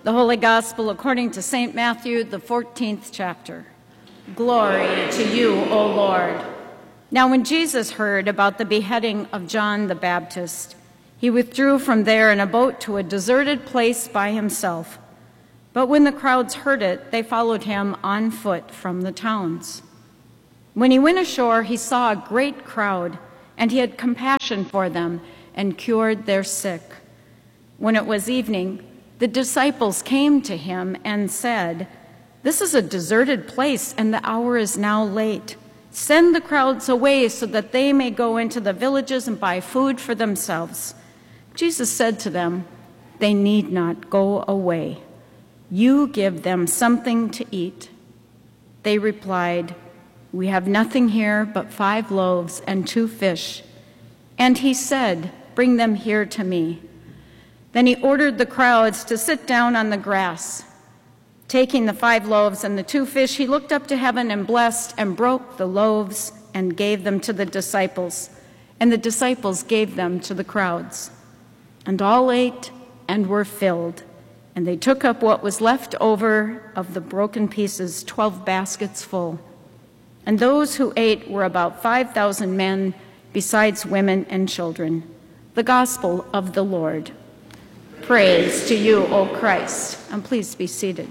The Holy Gospel according to St. Matthew, the 14th chapter. Glory to you, O Lord. Now when Jesus heard about the beheading of John the Baptist, he withdrew from there in a boat to a deserted place by himself. But when the crowds heard it, they followed him on foot from the towns. When he went ashore, he saw a great crowd, and he had compassion for them and cured their sick. When it was evening, the disciples came to him and said, "This is a deserted place, and the hour is now late. Send the crowds away so that they may go into the villages and buy food for themselves." Jesus said to them, "They need not go away. You give them something to eat." They replied, "We have nothing here but 5 loaves and 2 fish." And he said, "Bring them here to me." Then he ordered the crowds to sit down on the grass. Taking the 5 loaves and the 2 fish, he looked up to heaven and blessed and broke the loaves and gave them to the disciples, and the disciples gave them to the crowds. And all ate and were filled, and they took up what was left over of the broken pieces, 12 baskets full. And those who ate were about 5,000 men, besides women and children. The Gospel of the Lord. Praise to you, O Christ. And please be seated.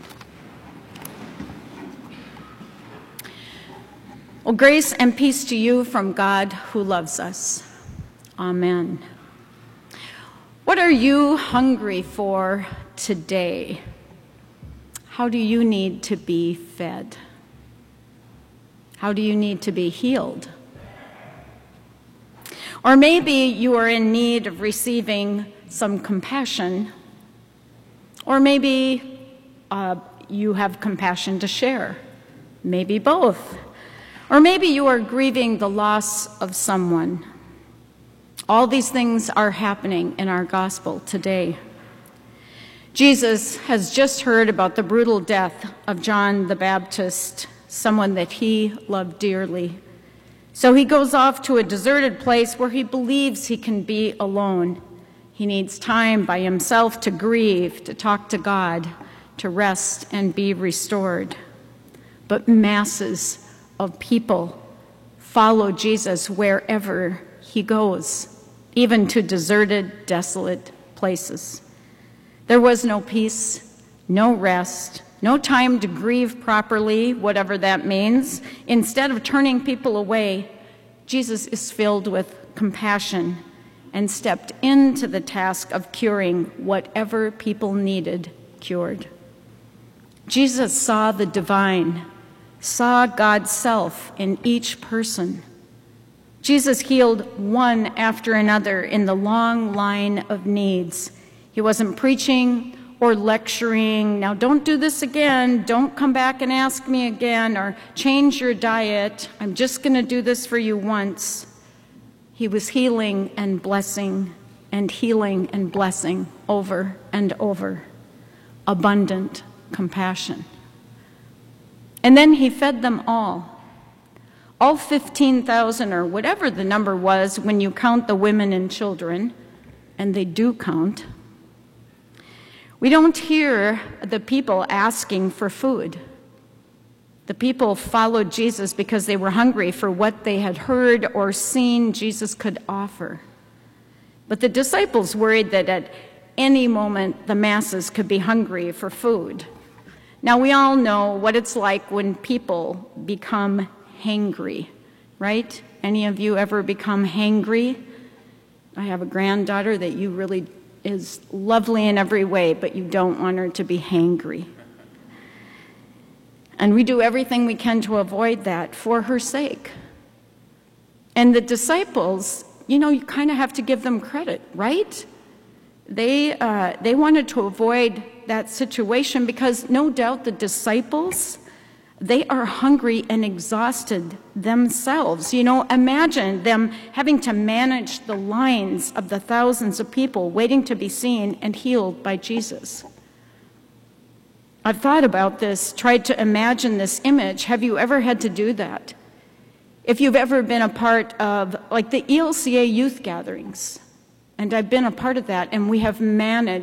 Well, grace and peace to you from God who loves us. Amen. What are you hungry for today? How do you need to be fed? How do you need to be healed? Or maybe you are in need of receiving some compassion, or maybe you have compassion to share, maybe both. Or maybe you are grieving the loss of someone. All these things are happening in our gospel today. Jesus has just heard about the brutal death of John the Baptist, someone that he loved dearly. So he goes off to a deserted place where he believes he can be alone. He needs time by himself to grieve, to talk to God, to rest and be restored. But masses of people follow Jesus wherever he goes, even to deserted, desolate places. There was no peace, no rest, no time to grieve properly, whatever that means. Instead of turning people away, Jesus is filled with compassion and stepped into the task of curing whatever people needed cured. Jesus saw the divine, saw God's self in each person. Jesus healed one after another in the long line of needs. He wasn't preaching or lecturing, "Now don't do this again, don't come back and ask me again, or change your diet, I'm just going to do this for you once." He was healing and blessing over and over. Abundant compassion. And then he fed them all 15,000, or whatever the number was when you count the women and children, and they do count. We don't hear the people asking for food. The people followed Jesus because they were hungry for what they had heard or seen Jesus could offer. But the disciples worried that at any moment the masses could be hungry for food. Now we all know what it's like when people become hangry, right? Any of you ever become hangry? I have a granddaughter that you really is lovely in every way, but you don't want her to be hangry. And we do everything we can to avoid that for her sake. And the disciples, you kind of have to give them credit, right? They wanted to avoid that situation because no doubt the disciples, they are hungry and exhausted themselves. Imagine them having to manage the lines of the thousands of people waiting to be seen and healed by Jesus. I've thought about this, tried to imagine this image. Have you ever had to do that? If you've ever been a part of, like, the ELCA youth gatherings, and I've been a part of that, and we have managed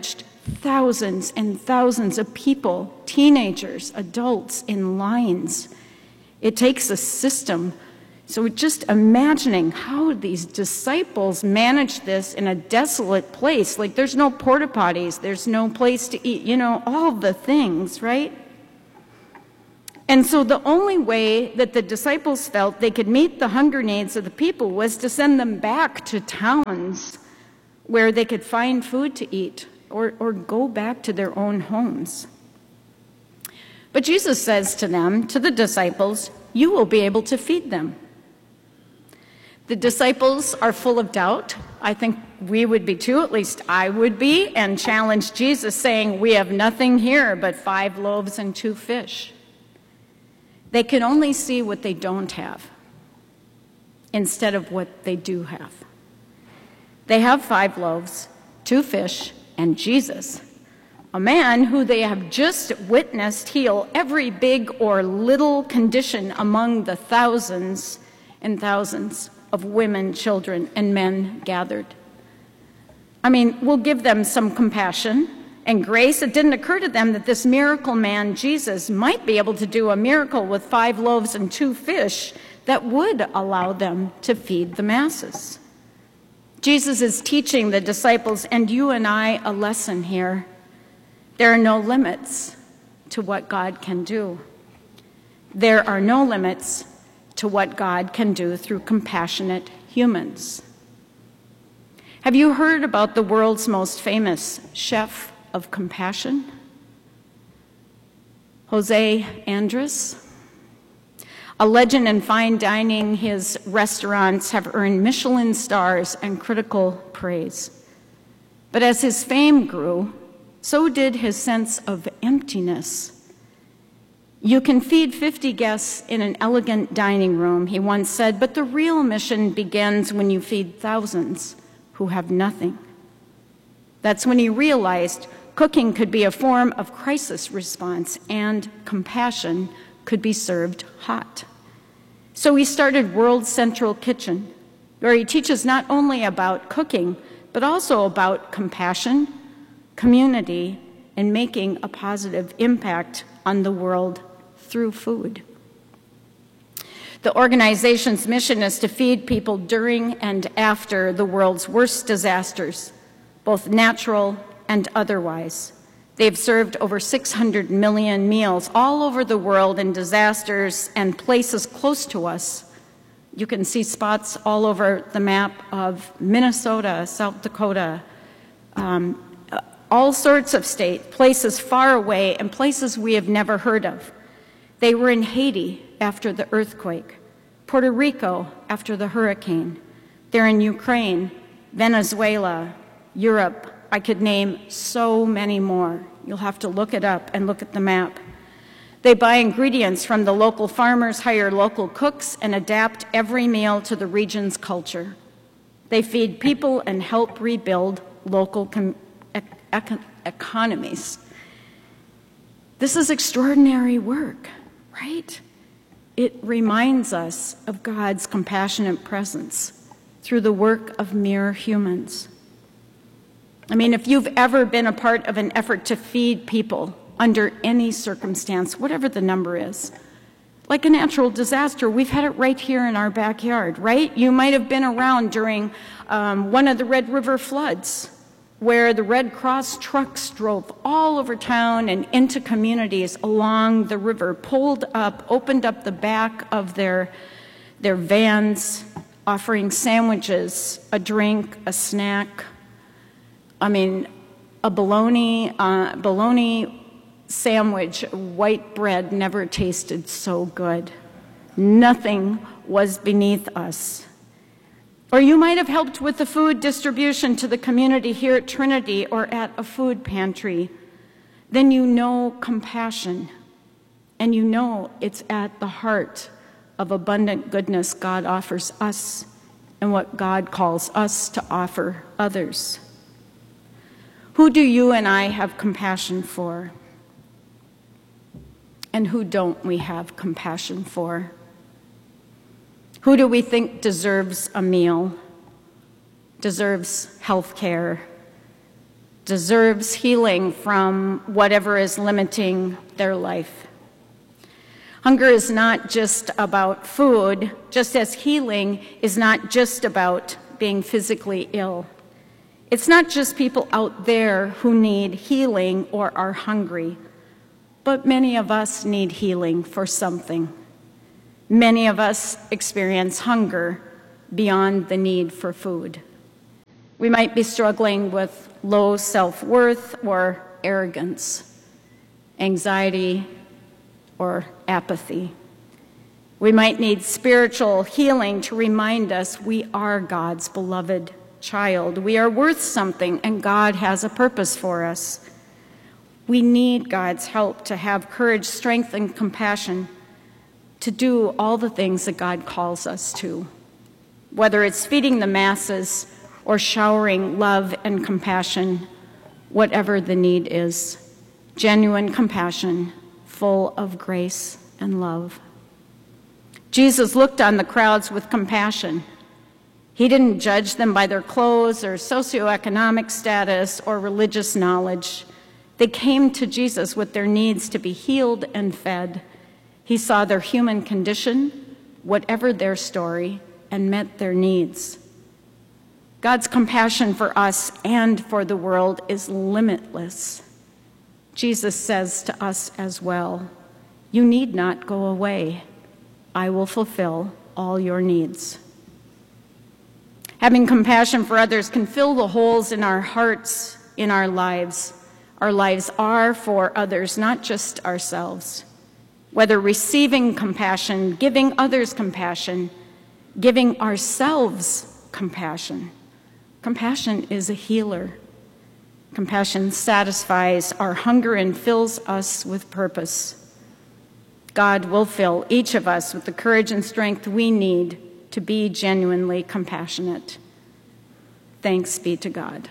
thousands and thousands of people, teenagers, adults, in lines. It takes a system. So just imagining how these disciples managed this in a desolate place, like there's no porta potties, there's no place to eat, all the things, right? And so the only way that the disciples felt they could meet the hunger needs of the people was to send them back to towns where they could find food to eat or go back to their own homes. But Jesus says to them, to the disciples, you will be able to feed them. The disciples are full of doubt. I think we would be too, at least I would be, and challenge Jesus saying, we have nothing here but 5 loaves and 2 fish. They can only see what they don't have instead of what they do have. They have 5 loaves, 2 fish, and Jesus, a man who they have just witnessed heal every big or little condition among the thousands and thousands of women, children, and men gathered. I mean, we'll give them some compassion and grace. It didn't occur to them that this miracle man, Jesus, might be able to do a miracle with 5 loaves and 2 fish that would allow them to feed the masses. Jesus is teaching the disciples and you and I a lesson here. There are no limits to what God can do. There are no limits to what God can do through compassionate humans. Have you heard about the world's most famous chef of compassion? Jose Andres. A legend in fine dining, his restaurants have earned Michelin stars and critical praise. But as his fame grew, so did his sense of emptiness. You can feed 50 guests in an elegant dining room, he once said, but the real mission begins when you feed thousands who have nothing. That's when he realized cooking could be a form of crisis response and compassion could be served hot. So he started World Central Kitchen, where he teaches not only about cooking, but also about compassion, community, and making a positive impact on the world through food. The organization's mission is to feed people during and after the world's worst disasters, both natural and otherwise. They've served over 600 million meals all over the world in disasters and places close to us. You can see spots all over the map of Minnesota, South Dakota, all sorts of states, places far away and places we have never heard of. They were in Haiti after the earthquake, Puerto Rico after the hurricane. They're in Ukraine, Venezuela, Europe. I could name so many more. You'll have to look it up and look at the map. They buy ingredients from the local farmers, hire local cooks, and adapt every meal to the region's culture. They feed people and help rebuild local economies. This is extraordinary work, right? It reminds us of God's compassionate presence through the work of mere humans. I mean, if you've ever been a part of an effort to feed people under any circumstance, whatever the number is, like a natural disaster, we've had it right here in our backyard, right? You might have been around during one of the Red River floods, where the Red Cross trucks drove all over town and into communities along the river, pulled up, opened up the back of their vans, offering sandwiches, a drink, a snack. I mean, a bologna sandwich, white bread never tasted so good. Nothing was beneath us. Or you might have helped with the food distribution to the community here at Trinity or at a food pantry. Then you know compassion, and you know it's at the heart of abundant goodness God offers us and what God calls us to offer others. Who do you and I have compassion for? And who don't we have compassion for? Who do we think deserves a meal, deserves health care, deserves healing from whatever is limiting their life. Hunger is not just about food, just as healing is not just about being physically ill. It's not just people out there who need healing or are hungry, but many of us need healing for something. Many of us experience hunger beyond the need for food. We might be struggling with low self-worth or arrogance, anxiety or apathy. We might need spiritual healing to remind us we are God's beloved child. We are worth something, and God has a purpose for us. We need God's help to have courage, strength, and compassion to do all the things that God calls us to, whether it's feeding the masses or showering love and compassion, whatever the need is. Genuine compassion, full of grace and love. Jesus looked on the crowds with compassion. He didn't judge them by their clothes or socioeconomic status or religious knowledge. They came to Jesus with their needs to be healed and fed. He saw their human condition, whatever their story, and met their needs. God's compassion for us and for the world is limitless. Jesus says to us as well, "You need not go away. I will fulfill all your needs." Having compassion for others can fill the holes in our hearts, in our lives. Our lives are for others, not just ourselves. Whether receiving compassion, giving others compassion, giving ourselves compassion. Compassion is a healer. Compassion satisfies our hunger and fills us with purpose. God will fill each of us with the courage and strength we need to be genuinely compassionate. Thanks be to God.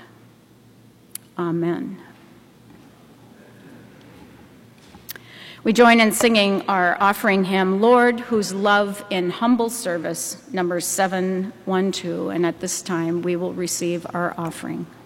Amen. We join in singing our offering hymn, Lord, Whose Love in Humble Service, number 712, and at this time we will receive our offering.